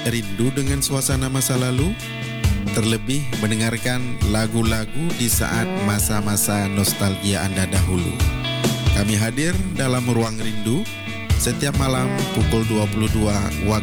rindu dengan suasana masa lalu? Terlebih mendengarkan lagu-lagu di saat masa-masa nostalgia Anda dahulu. Kami hadir dalam Ruang Rindu setiap malam pukul 22 waktu